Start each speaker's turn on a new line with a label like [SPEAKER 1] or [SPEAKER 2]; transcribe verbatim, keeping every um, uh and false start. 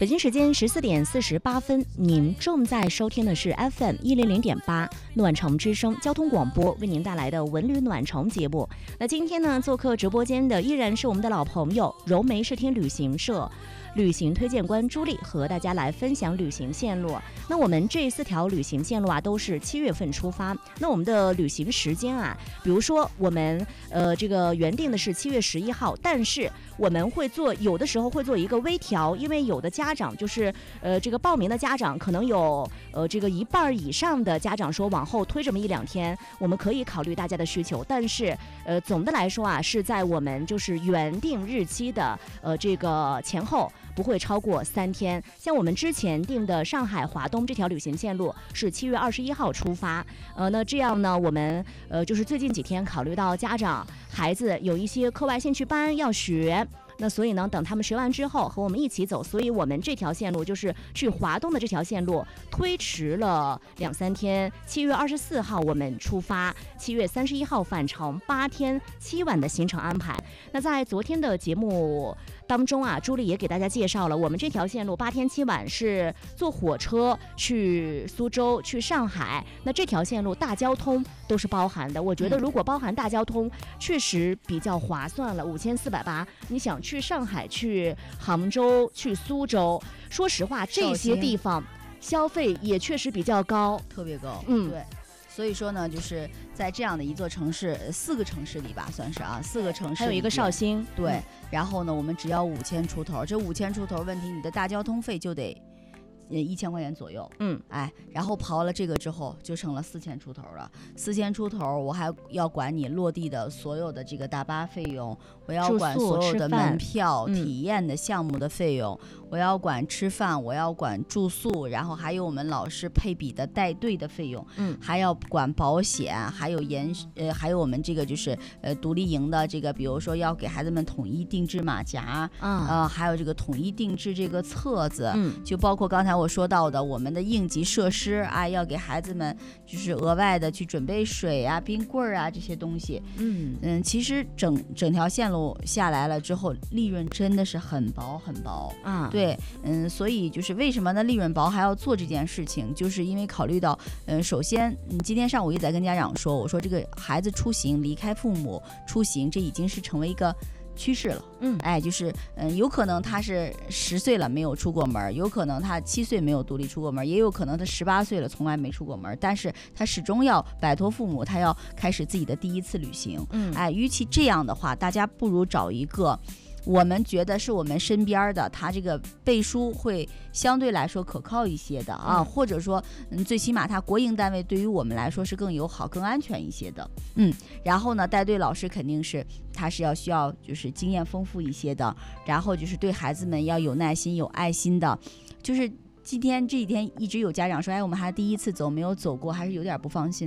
[SPEAKER 1] 北京时间十四点四十八分，您正在收听的是 F M 一零零点八暖城之声交通广播为您带来的文旅暖城节目。那今天呢，做客直播间的依然是我们的老朋友柔梅视听旅行社旅行推荐官朱莉，和大家来分享旅行线路。那我们这四条旅行线路啊，都是七月份出发。那我们的旅行时间啊，比如说我们呃这个原定的是七月十一号，但是我们会做有的时候会做一个微调，因为有的家长就是呃这个报名的家长可能有呃这个一半以上的家长说往后推这么一两天，我们可以考虑大家的需求，但是呃总的来说啊，是在我们就是原定日期的呃这个前后。不会超过三天。像我们之前定的上海华东这条旅行线路是七月二十一号出发，呃，那这样呢，我们呃就是最近几天考虑到家长孩子有一些课外兴趣班要学。那所以呢，等他们学完之后和我们一起走，所以我们这条线路就是去华东的这条线路推迟了两三天。七月二十四号我们出发，七月三十一号返程，八天七晚的行程安排。那在昨天的节目当中啊，朱莉也给大家介绍了，我们这条线路八天七晚是坐火车去苏州、去上海。那这条线路大交通都是包含的，我觉得如果包含大交通，确实比较划算了，五千四百八。你想去上海、去杭州、去苏州，说实话，这些地方消费也确实比较高，
[SPEAKER 2] 特别高。
[SPEAKER 1] 嗯，
[SPEAKER 2] 对。所以说呢，就是在这样的一座城市，四个城市里吧，算是啊，四个城市，
[SPEAKER 1] 还有一个绍兴，
[SPEAKER 2] 对。嗯、然后呢，我们只要五千出头，这五千出头问题，你的大交通费就得。呃，一千块钱左右，
[SPEAKER 1] 嗯，
[SPEAKER 2] 哎，然后刨了这个之后，就成了四千出头了。四千出头，我还要管你落地的所有的这个大巴费用，我要管所有的门票、体验的项目的费用，嗯、我要管吃饭，我要管住宿，然后还有我们老师配比的带队的费用，
[SPEAKER 1] 嗯，
[SPEAKER 2] 还要管保险，还有研呃，还有我们这个就是呃独立营的这个，比如说要给孩子们统一定制马甲啊、呃，还有这个统一定制这个册子，
[SPEAKER 1] 嗯，
[SPEAKER 2] 就包括刚才我说到的我们的应急设施啊，要给孩子们就是额外的去准备水啊、冰棍啊这些东西。
[SPEAKER 1] 嗯
[SPEAKER 2] 嗯，其实整整条线路下来了之后，利润真的是很薄很薄
[SPEAKER 1] 啊。
[SPEAKER 2] 对，嗯，所以就是为什么呢？利润薄还要做这件事情，就是因为考虑到，嗯，首先，嗯，今天上午也在跟家长说，我说这个孩子出行离开父母出行，这已经是成为一个趋势了。
[SPEAKER 1] 嗯，
[SPEAKER 2] 哎，就是嗯，有可能他是十岁了没有出过门，有可能他七岁没有独立出过门，也有可能他十八岁了从来没出过门，但是他始终要摆脱父母，他要开始自己的第一次旅行。
[SPEAKER 1] 嗯，
[SPEAKER 2] 哎，与其这样的话，大家不如找一个我们觉得是我们身边的，他这个背书会相对来说可靠一些的啊，
[SPEAKER 1] 嗯、
[SPEAKER 2] 或者说，嗯，最起码他国营单位对于我们来说是更友好、更安全一些的。嗯，然后呢，带队老师肯定是他是要需要就是经验丰富一些的，然后就是对孩子们要有耐心、有爱心的，就是今天这几天一直有家长说，哎，我们还第一次走，没有走过，还是有点不放心。